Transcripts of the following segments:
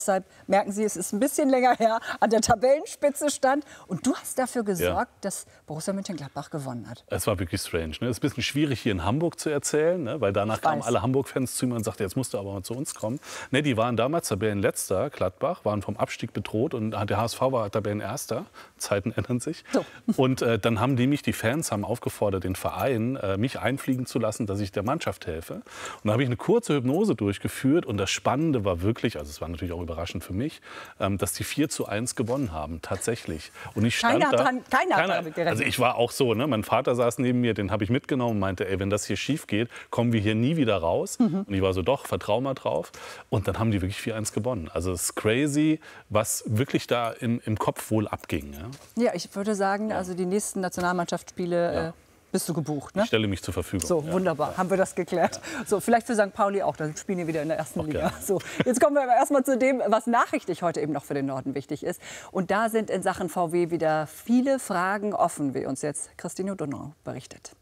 Deshalb merken Sie, es ist ein bisschen länger her, an der Tabellenspitze stand. Und du hast dafür gesorgt, dass Borussia Mönchengladbach gewonnen hat. Es war wirklich strange. Ne? Es ist ein bisschen schwierig, hier in Hamburg zu erzählen, ne? Weil danach kamen alle Hamburg-Fans zu mir und sagten, jetzt musst du aber mal zu uns kommen. Ne, die waren damals Tabellenletzter, Gladbach, waren vom Abstieg bedroht. Und der HSV war Tabellenerster. Zeiten ändern sich. So. Und dann haben die Fans haben aufgefordert, den Verein, mich einfliegen zu lassen, dass ich der Mannschaft helfe. Und da habe ich eine kurze Hypnose durchgeführt. Und das Spannende war wirklich, also es war natürlich auch überraschend für mich, dass die 4:1 gewonnen haben, tatsächlich. Und ich stand keiner hat damit gerechnet. Also ich war auch so, ne? Mein Vater saß neben mir, den habe ich mitgenommen und meinte, ey, wenn das hier schief geht, kommen wir hier nie wieder raus. Und ich war so, doch, vertrau mal drauf. Und dann haben die wirklich 4:1 gewonnen. Also es ist crazy, was wirklich da im Kopf wohl abging. Ja, ich würde sagen, also die nächsten Nationalmannschaftsspiele bist du gebucht, ne? Ich stelle mich zur Verfügung. So, wunderbar, haben wir das geklärt. So, vielleicht für St. Pauli auch, dann spielen wir wieder in der ersten Liga. So, jetzt kommen wir aber erstmal zu dem, was nachrichtlich heute eben noch für den Norden wichtig ist. Und da sind in Sachen VW wieder viele Fragen offen, wie uns jetzt Christine Donau berichtet.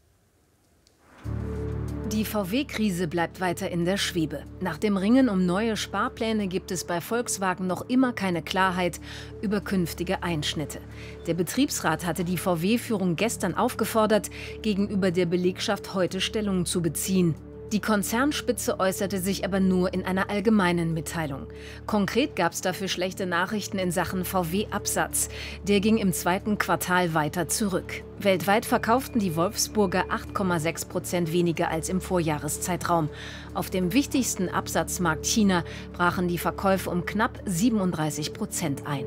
Die VW-Krise bleibt weiter in der Schwebe. Nach dem Ringen um neue Sparpläne gibt es bei Volkswagen noch immer keine Klarheit über künftige Einschnitte. Der Betriebsrat hatte die VW-Führung gestern aufgefordert, gegenüber der Belegschaft heute Stellung zu beziehen. Die Konzernspitze äußerte sich aber nur in einer allgemeinen Mitteilung. Konkret gab es dafür schlechte Nachrichten in Sachen VW-Absatz. Der ging im zweiten Quartal weiter zurück. Weltweit verkauften die Wolfsburger 8,6% weniger als im Vorjahreszeitraum. Auf dem wichtigsten Absatzmarkt China brachen die Verkäufe um knapp 37% ein.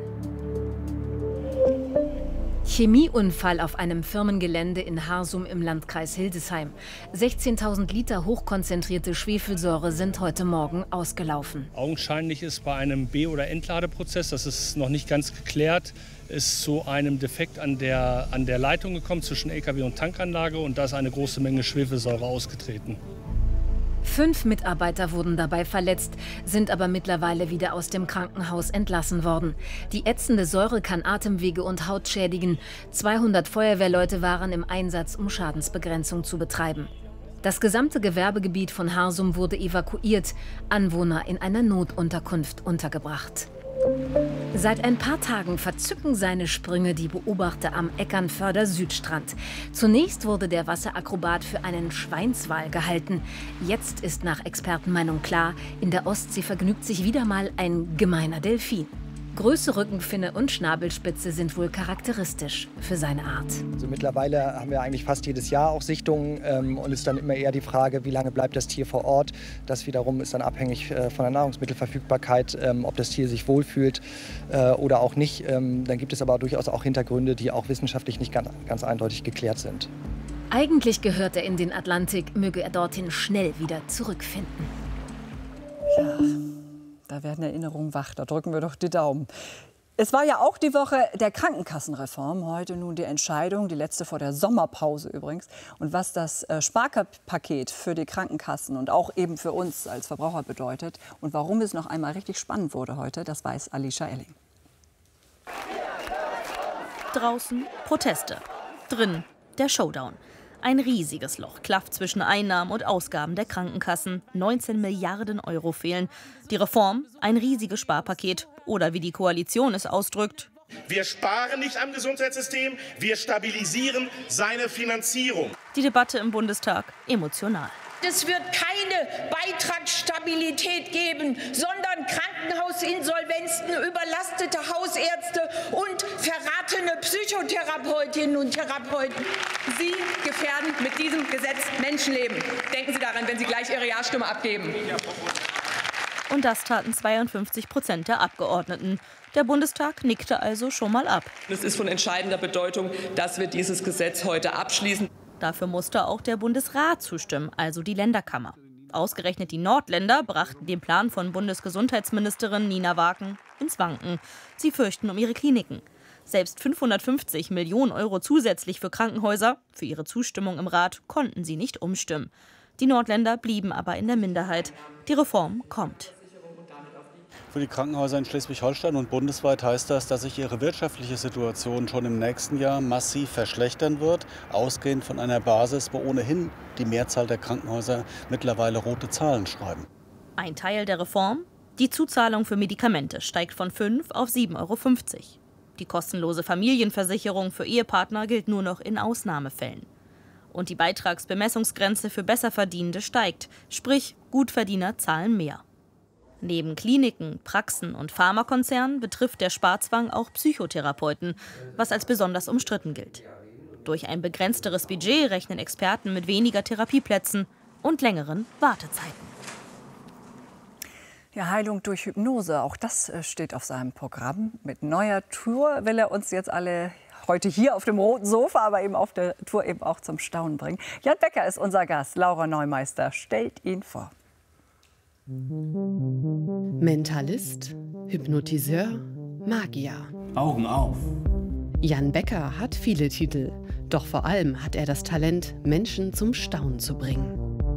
Chemieunfall auf einem Firmengelände in Harsum im Landkreis Hildesheim. 16.000 Liter hochkonzentrierte Schwefelsäure sind heute Morgen ausgelaufen. Augenscheinlich ist bei einem B- oder Entladeprozess, das ist noch nicht ganz geklärt, ist zu einem Defekt an der Leitung gekommen zwischen LKW und Tankanlage und da ist eine große Menge Schwefelsäure ausgetreten. 5 Mitarbeiter wurden dabei verletzt, sind aber mittlerweile wieder aus dem Krankenhaus entlassen worden. Die ätzende Säure kann Atemwege und Haut schädigen. 200 Feuerwehrleute waren im Einsatz, um Schadensbegrenzung zu betreiben. Das gesamte Gewerbegebiet von Harsum wurde evakuiert, Anwohner in einer Notunterkunft untergebracht. Seit ein paar Tagen verzücken seine Sprünge die Beobachter am Eckernförder Südstrand. Zunächst wurde der Wasserakrobat für einen Schweinswal gehalten. Jetzt ist nach Expertenmeinung klar, in der Ostsee vergnügt sich wieder mal ein gemeiner Delfin. Größe, Rückenfinne und Schnabelspitze sind wohl charakteristisch für seine Art. Also mittlerweile haben wir eigentlich fast jedes Jahr auch Sichtungen und ist dann immer eher die Frage, wie lange bleibt das Tier vor Ort. Das wiederum ist dann abhängig von der Nahrungsmittelverfügbarkeit, ob das Tier sich wohlfühlt oder auch nicht. Dann gibt es aber durchaus auch Hintergründe, die auch wissenschaftlich nicht ganz eindeutig geklärt sind. Eigentlich gehört er in den Atlantik, möge er dorthin schnell wieder zurückfinden. Ja. Da werden Erinnerungen wach, da drücken wir doch die Daumen. Es war ja auch die Woche der Krankenkassenreform. Heute nun die Entscheidung, die letzte vor der Sommerpause übrigens. Und was das Sparpaket für die Krankenkassen und auch eben für uns als Verbraucher bedeutet und warum es noch einmal richtig spannend wurde heute, das weiß Alicia Elling. Draußen Proteste, drin der Showdown. Ein riesiges Loch klafft zwischen Einnahmen und Ausgaben der Krankenkassen. 19 Milliarden Euro fehlen. Die Reform, ein riesiges Sparpaket. Oder wie die Koalition es ausdrückt: Wir sparen nicht am Gesundheitssystem, wir stabilisieren seine Finanzierung. Die Debatte im Bundestag emotional. Es wird keine Beitragsstabilität geben, sondern Krankenhausinsolvenzen, überlastete Hausärzte und verratene Psychotherapeutinnen und Therapeuten. Sie gefährden mit diesem Gesetz Menschenleben. Denken Sie daran, wenn Sie gleich Ihre Ja-Stimme abgeben. Und das taten 52% der Abgeordneten. Der Bundestag nickte also schon mal ab. Es ist von entscheidender Bedeutung, dass wir dieses Gesetz heute abschließen. Dafür musste auch der Bundesrat zustimmen, also die Länderkammer. Ausgerechnet die Nordländer brachten den Plan von Bundesgesundheitsministerin Nina Wagen ins Wanken. Sie fürchten um ihre Kliniken. Selbst 550 Millionen Euro zusätzlich für Krankenhäuser, für ihre Zustimmung im Rat, konnten sie nicht umstimmen. Die Nordländer blieben aber in der Minderheit. Die Reform kommt. Für die Krankenhäuser in Schleswig-Holstein und bundesweit heißt das, dass sich ihre wirtschaftliche Situation schon im nächsten Jahr massiv verschlechtern wird, ausgehend von einer Basis, wo ohnehin die Mehrzahl der Krankenhäuser mittlerweile rote Zahlen schreiben. Ein Teil der Reform: Die Zuzahlung für Medikamente steigt von 5 auf 7,50 €. Die kostenlose Familienversicherung für Ehepartner gilt nur noch in Ausnahmefällen. Und die Beitragsbemessungsgrenze für Besserverdienende steigt, sprich Gutverdiener zahlen mehr. Neben Kliniken, Praxen und Pharmakonzernen betrifft der Sparzwang auch Psychotherapeuten, was als besonders umstritten gilt. Durch ein begrenzteres Budget rechnen Experten mit weniger Therapieplätzen und längeren Wartezeiten. Ja, Heilung durch Hypnose, auch das steht auf seinem Programm. Mit neuer Tour will er uns jetzt alle heute hier auf dem roten Sofa, aber eben auf der Tour eben auch zum Staunen bringen. Jan Becker ist unser Gast. Laura Neumeister stellt ihn vor. Mentalist, Hypnotiseur, Magier. Augen auf. Jan Becker hat viele Titel. Doch vor allem hat er das Talent, Menschen zum Staunen zu bringen.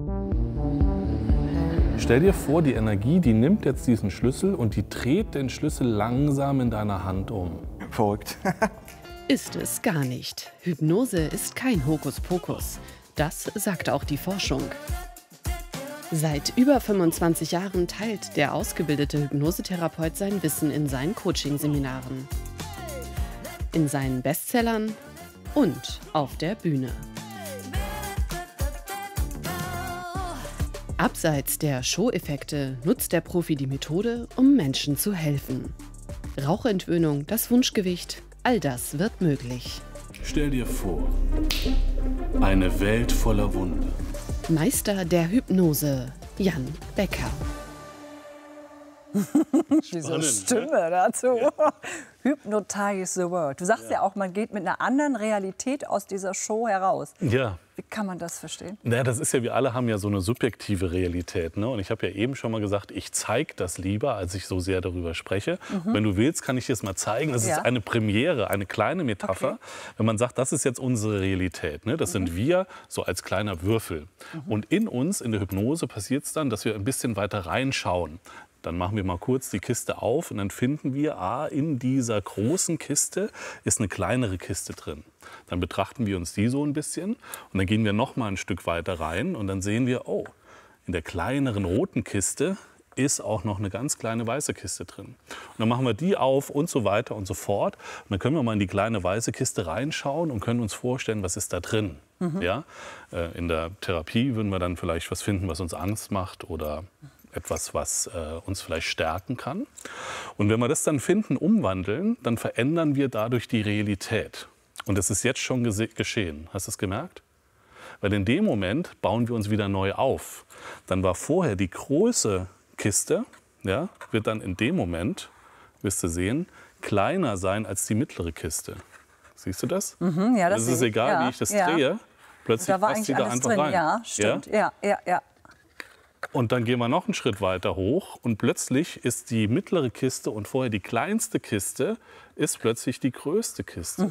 Stell dir vor, die Energie, die nimmt jetzt diesen Schlüssel und die dreht den Schlüssel langsam in deiner Hand um. Verrückt. Ist es gar nicht. Hypnose ist kein Hokuspokus. Das sagt auch die Forschung. Seit über 25 Jahren teilt der ausgebildete Hypnosetherapeut sein Wissen in seinen Coaching-Seminaren, in seinen Bestsellern und auf der Bühne. Abseits der Show-Effekte nutzt der Profi die Methode, um Menschen zu helfen. Rauchentwöhnung, das Wunschgewicht, all das wird möglich. Stell dir vor, eine Welt voller Wunder. Meister der Hypnose, Jan Becker. Diese Stimme dazu. Ja. Hypnotize the world. Du sagst ja auch, man geht mit einer anderen Realität aus dieser Show heraus. Ja. Wie kann man das verstehen? Naja, das ist ja, wir alle haben ja so eine subjektive Realität. Ne? Und ich habe ja eben schon mal gesagt, ich zeige das lieber, als ich so sehr darüber spreche. Wenn du willst, kann ich dir das mal zeigen. Das ist eine Premiere, eine kleine Metapher. Okay. Wenn man sagt, das ist jetzt unsere Realität. Ne? Das sind wir so als kleiner Würfel. Und in uns, in der Hypnose, passiert es dann, dass wir ein bisschen weiter reinschauen. Dann machen wir mal kurz die Kiste auf und dann finden wir, in dieser großen Kiste ist eine kleinere Kiste drin. Dann betrachten wir uns die so ein bisschen und dann gehen wir noch mal ein Stück weiter rein und dann sehen wir, in der kleineren roten Kiste ist auch noch eine ganz kleine weiße Kiste drin. Und dann machen wir die auf und so weiter und so fort. Und dann können wir mal in die kleine weiße Kiste reinschauen und können uns vorstellen, was ist da drin. Ja? In der Therapie würden wir dann vielleicht was finden, was uns Angst macht oder etwas, was uns vielleicht stärken kann. Und wenn wir das dann finden, umwandeln, dann verändern wir dadurch die Realität. Und das ist jetzt schon geschehen. Hast du es gemerkt? Weil in dem Moment bauen wir uns wieder neu auf. Dann war vorher die große Kiste, wird dann in dem Moment, wirst du sehen, kleiner sein als die mittlere Kiste. Siehst du das? Ja, das ist egal, wie ich das drehe. Plötzlich passt sie da einfach rein. Ja, stimmt. Ja. Und dann gehen wir noch einen Schritt weiter hoch und plötzlich ist die mittlere Kiste und vorher die kleinste Kiste ist plötzlich die größte Kiste.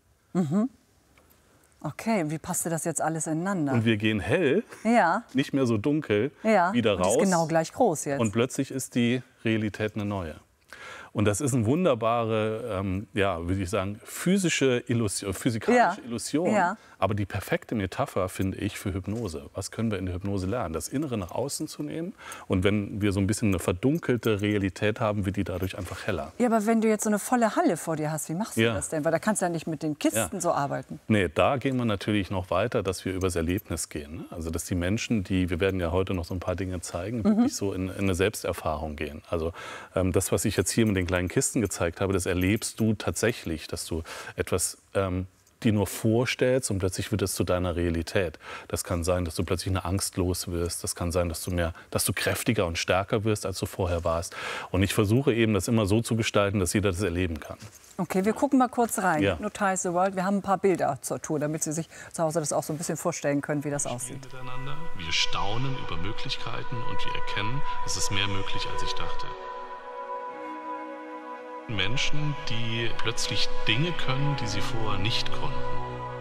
Okay, wie passt das jetzt alles ineinander? Und wir gehen hell, nicht mehr so dunkel, wieder raus. Ist genau gleich groß jetzt. Und plötzlich ist die Realität eine neue. Und das ist eine wunderbare, würde ich sagen, physikalische Illusion. Ja. Aber die perfekte Metapher, finde ich, für Hypnose. Was können wir in der Hypnose lernen? Das Innere nach außen zu nehmen. Und wenn wir so ein bisschen eine verdunkelte Realität haben, wird die dadurch einfach heller. Ja, aber wenn du jetzt so eine volle Halle vor dir hast, wie machst du das denn? Weil da kannst du ja nicht mit den Kisten so arbeiten. Nee, da gehen wir natürlich noch weiter, dass wir übers Erlebnis gehen. Ne? Also dass die Menschen, wir werden ja heute noch so ein paar Dinge zeigen, wirklich so in eine Selbsterfahrung gehen. Also das, was ich jetzt hier mit den kleinen Kisten gezeigt habe, das erlebst du tatsächlich, dass du etwas die nur vorstellst und plötzlich wird es zu deiner Realität. Das kann sein, dass du plötzlich eine Angst los wirst. Das kann sein, dass du kräftiger und stärker wirst, als du vorher warst. Und ich versuche eben, das immer so zu gestalten, dass jeder das erleben kann. Okay, wir gucken mal kurz rein. Hypnotize the world. Wir haben ein paar Bilder zur Tour, damit Sie sich zu Hause das auch so ein bisschen vorstellen können, wie das aussieht. Wir staunen über Möglichkeiten und wir erkennen, es ist mehr möglich, als ich dachte. Menschen, die plötzlich Dinge können, die sie vorher nicht konnten.